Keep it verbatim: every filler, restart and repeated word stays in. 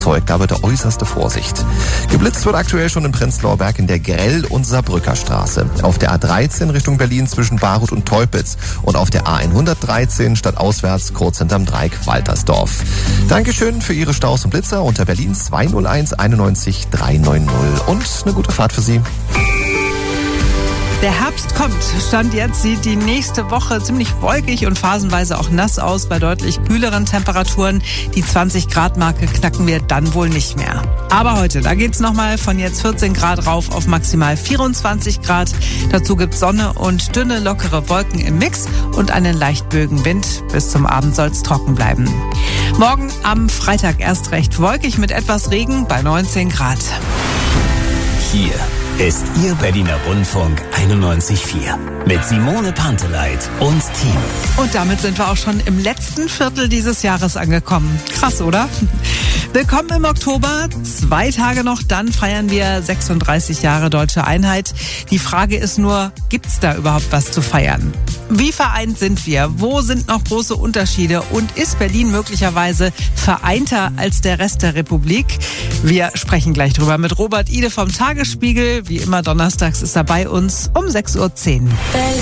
Da bitte äußerste Vorsicht. Geblitzt wird aktuell schon im Prenzlauer Berg in der Grell- und Saarbrücker Straße. Auf der A dreizehn Richtung Berlin zwischen Barut und Teupitz. Und auf der A hundertdreizehn stadtauswärts kurz hinterm Dreieck Waltersdorf. Dankeschön für Ihre Staus und Blitzer unter Berlin zwei null eins einundneunzig dreihundertneunzig. Und eine gute Fahrt für Sie. Der Herbst kommt. Stand jetzt sieht die nächste Woche ziemlich wolkig und phasenweise auch nass aus bei deutlich kühleren Temperaturen. Die zwanzig Grad Marke knacken wir dann wohl nicht mehr. Aber heute, da geht's nochmal von jetzt vierzehn Grad rauf auf maximal vierundzwanzig Grad. Dazu gibt's Sonne und dünne, lockere Wolken im Mix und einen leicht böigen Wind. Bis zum Abend soll's trocken bleiben. Morgen am Freitag erst recht wolkig mit etwas Regen bei neunzehn Grad. Hier ist Ihr Berliner Rundfunk einundneunzig Komma vier mit Simone Panteleit und Team. Und damit sind wir auch schon im letzten Viertel dieses Jahres angekommen. Krass, oder? Willkommen im Oktober. Zwei Tage noch, dann feiern wir sechsunddreißig Jahre Deutsche Einheit. Die Frage ist nur, gibt's da überhaupt was zu feiern? Wie vereint sind wir? Wo sind noch große Unterschiede? Und ist Berlin möglicherweise vereinter als der Rest der Republik? Wir sprechen gleich drüber mit Robert Ide vom Tagesspiegel. Wie immer donnerstags ist er bei uns um sechs Uhr zehn.